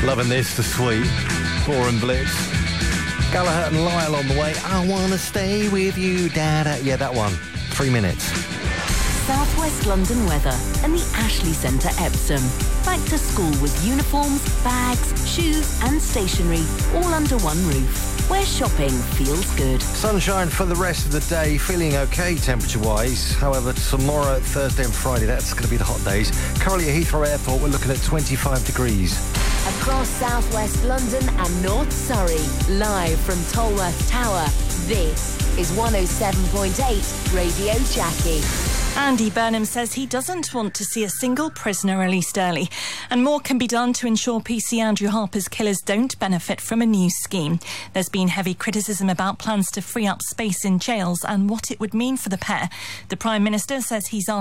Loving this, the Sweet. Boring Blitz. Gallagher and Lyle on the way. I want to stay with you, Dada. Yeah, that one. 3 minutes. South West London weather and the Ashley Centre, Epsom. Back to school with uniforms, bags, shoes and stationery, all under one roof. Where shopping feels good. Sunshine for the rest of the day, feeling okay temperature-wise. However, tomorrow, Thursday and Friday, that's going to be the hot days. Currently at Heathrow Airport, we're looking at 25 degrees. Across South West London and North Surrey, live from Tolworth Tower, this is 107.8 Radio Jackie. Andy Burnham says he doesn't want to see a single prisoner released early, and more can be done to ensure PC Andrew Harper's killers don't benefit from a new scheme. There's been heavy criticism about plans to free up space in jails and what it would mean for the pair. The Prime Minister says he's asked